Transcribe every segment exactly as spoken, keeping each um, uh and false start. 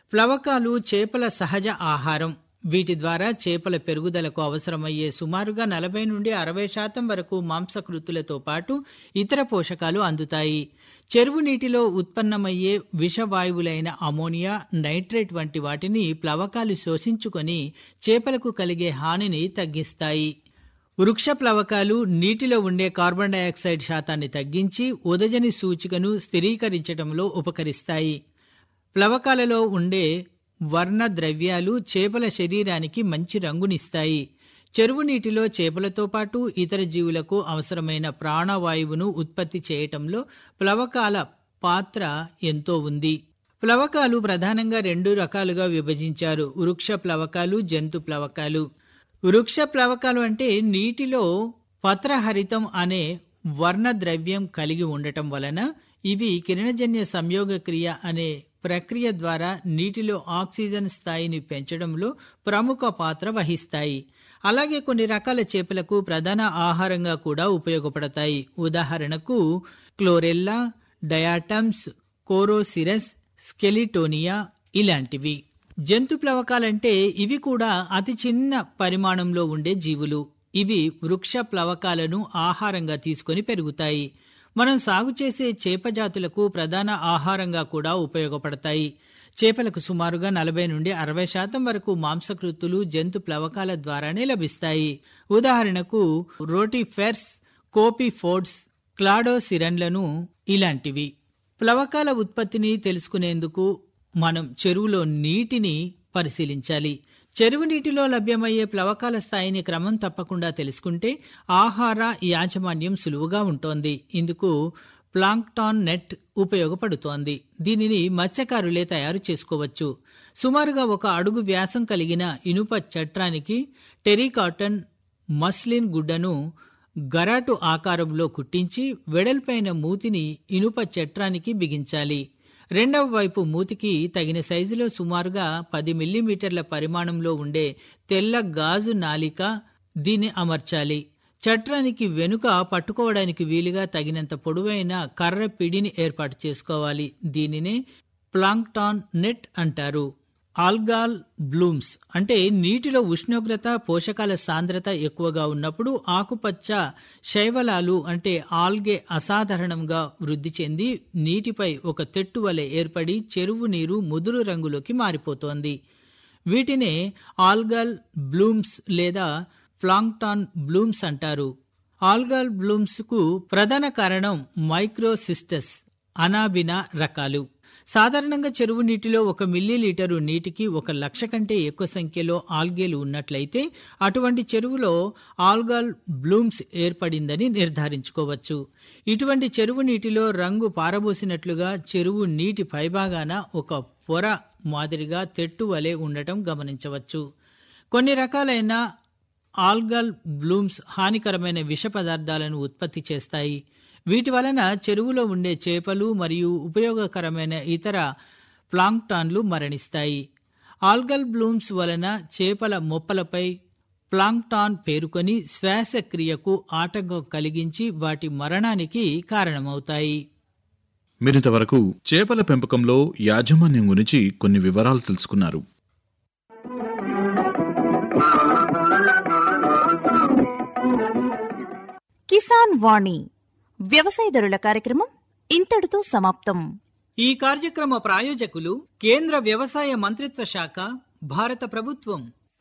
ప్లవకాలు చేపల సహజ ఆహారం. వీటి ద్వారా చేపల పెరుగుదలకు అవసరమయ్యే సుమారుగా నలభై నుండి అరవై శాతం వరకు మాంసకృతులతో పాటు ఇతర పోషకాలు అందుతాయి. చెరువు నీటిలో ఉత్పన్నమయ్యే విషవాయువులైన అమోనియా, నైట్రేట్ వంటి వాటిని ప్లవకాలు శోషించుకొని చేపలకు కలిగే హానిని తగ్గిస్తాయి. వృక్ష ప్లవకాలు నీటిలో ఉండే కార్బన్ డయాక్సైడ్ శాతాన్ని తగ్గించి ఉదజని సూచికను స్థిరీకరించడంలో ఉపకరిస్తాయి. ప్లవకాలలో ఉండే వర్ణ ద్రవ్యాలు చేపల శరీరానికి మంచి రంగునిస్తాయి. చెరువు నీటిలో చేపలతో పాటు ఇతర జీవులకు అవసరమైన ప్రాణవాయువును ఉత్పత్తి చేయటంలో ప్లవకాల పాత్ర ఎంతో ఉంది. ప్లవకాలు ప్రధానంగా రెండు రకాలుగా విభజించారు: వృక్ష ప్లవకాలు, జంతు ప్లవకాలు. వృక్ష ప్లవకాలు అంటే నీటిలో పత్రహరితం అనే వర్ణ ద్రవ్యం కలిగి ఉండటం వలన ఇవి కిరణజన్య సంయోగ క్రియ అనే ప్రక్రియ ద్వారా నీటిలో ఆక్సిజన్ స్థాయిని పెంచడంలో ప్రముఖ పాత్ర వహిస్తాయి. అలాగే కొన్ని రకాల చేపలకు ప్రధాన ఆహారంగా కూడా ఉపయోగపడతాయి. ఉదాహరణకు క్లోరెల్లా, డయాటమ్స్, కోరోసిరస్, స్కెలిటోనియా ఇలాంటివి. జంతు ప్లవకాలంటే ఇవి కూడా అతి చిన్న పరిమాణంలో ఉండే జీవులు. ఇవి వృక్ష ప్లవకాలను ఆహారంగా తీసుకొని పెరుగుతాయి. మనం సాగు చేసే చేపజాతులకు ప్రధాన ఆహారంగా కూడా ఉపయోగపడతాయి. చేపలకు సుమారుగా నలభై నుండి అరవై శాతం వరకు మాంసకృతులు జంతు ప్లవకాల ద్వారానే లభిస్తాయి. ఉదాహరణకు రోటిఫెర్స్, కోపిఫోడ్స్, క్లాడోసిరన్లను ఇలాంటివి. ప్లవకాల ఉత్పత్తిని తెలుసుకునేందుకు మనం చెరువులో నీటిని పరిశీలించాలి. చెరువు నీటిలో లభ్యమయ్యే ప్లవకాల స్థాయిని క్రమం తప్పకుండా తెలుసుకుంటే ఆహార యాజమాన్యం సులువుగా ఉంటోంది. ఇందుకు ప్లాంక్టాన్ నెట్ ఉపయోగపడుతోంది. దీనిని మత్స్యకారులే తయారు చేసుకోవచ్చు. సుమారుగా ఒక అడుగు వ్యాసం కలిగిన ఇనుప చట్రానికి టెరికాటన్ మస్లిన్ గుడ్డను గరాటు ఆకారంలో కుట్టించి వెడల్పైన మూతిని ఇనుప చట్రానికి బిగించాలి. రెండవ వైపు మూతికి తగిన సైజులో సుమారుగా పది మిల్లీమీటర్ల పరిమాణంలో ఉండే తెల్ల గాజు నాలిక దీన్ని అమర్చాలి. చట్రానికి వెనుక పట్టుకోవడానికి వీలుగా తగినంత పొడవైన కర్ర పిడిని ఏర్పాటు చేసుకోవాలి. దీనినే ప్లాంక్టాన్ నెట్ అంటారు. ఆల్గాల్ బ్లూమ్స్ అంటే నీటిలో ఉష్ణోగ్రత, పోషకాల సాంద్రత ఎక్కువగా ఉన్నప్పుడు ఆకుపచ్చ శైవలాలు అంటే ఆల్గే అసాధారణంగా వృద్ధి చెంది నీటిపై ఒక తెట్టు వలె ఏర్పడి చెరువు నీరు ముదురు రంగులోకి మారిపోతోంది. వీటినే ఆల్గాల్ బ్లూమ్స్ లేదా ప్లాంక్టాన్ బ్లూమ్స్ అంటారు. ఆల్గాల్ బ్లూమ్స్ కు ప్రధాన కారణం మైక్రోసిస్టస్ అనాబినా రకాలు. సాధారణంగా చెరువు నీటిలో ఒక మిల్లీలీటరు నీటికి ఒక లక్ష కంటే ఎక్కువ సంఖ్యలో ఆల్గేలు ఉన్నట్లయితే అటువంటి చెరువులో ఆల్గాల్ బ్లూమ్స్ ఏర్పడిందని నిర్ధారించుకోవచ్చు. ఇటువంటి చెరువు నీటిలో రంగు పారబోసినట్లుగా చెరువు నీటి పైభాగాన ఒక పొర మాదిరిగా తెట్టు వలె ఉండటం గమనించవచ్చు. కొన్ని రకాలైన ఆల్గాల్ బ్లూమ్స్ హానికరమైన విష పదార్థాలను ఉత్పత్తి చేస్తాయి. వీటి వలన చెరువులో ఉండే చేపలు మరియు ఉపయోగకరమైన ఇతర ప్లాంక్టాన్లు మరణిస్తాయి. ఆల్గల్ బ్లూమ్స్ వలన చేపల మొప్పలపై ప్లాంక్టాన్ పేరుకొని శ్వాసక్రియకు ఆటంకం కలిగించి వాటి మరణానికి కారణమవుతాయి. మీరింతవరకు చేపల పెంపకంలో యాజమాన్యం గురించి కొన్ని వివరాలు తెలుసుకున్నారు. కిసాన్ వాణి వ్యవసాయదారుల కార్యక్రమం ఇంతటితో సమాప్తం. ఈ కార్యక్రమ ప్రాయోజకులు కేంద్ర వ్యవసాయ మంత్రిత్వ శాఖ, భారత ప్రభుత్వం.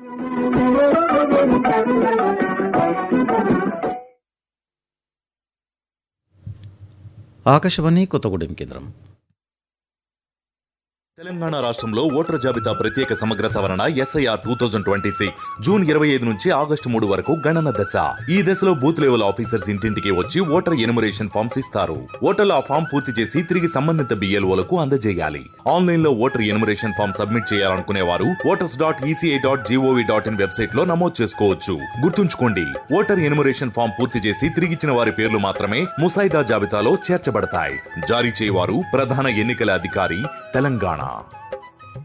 ఆకాశవాణి కొత్తగూడెం కేంద్రం. తెలంగాణ రాష్ట్రంలో ఓటర్ జాబితా ప్రత్యేక సమగ్ర సవరణ SIR two thousand twenty six June ఇరవై ఐదు నుంచి ఆగస్టు మూడు వరకు గణన దశ. ఈ దశలో బూత్ లెవెల్ ఆఫీసర్స్ ఇంటింటికి వచ్చి ఓటర్ ఎన్యుమరేషన్ ఫామ్స్ ఇస్తారు. ఓటర్లు ఆ ఫామ్ పూర్తి చేసి తిరిగి సంబంధిత బిఎల్ఓలకు అందజేయాలి. ఆన్లైన్ లో ఓటర్ ఎన్యుమరేషన్ ఫామ్ సబ్మిట్ చేయాలనుకునే వారు voters dot ECI dot GOV dot in website లో నమోదు చేసుకోవచ్చు. గుర్తుంచుకోండి, ఓటర్ ఎన్యుమరేషన్ ఫామ్ పూర్తి చేసి తిరిగిచ్చిన వారి పేర్లు మాత్రమే ముసాయిదా జాబితాలో చేర్చబడతాయి. జారీ చేయవారు ప్రధాన ఎన్నికల అధికారి, తెలంగాణ.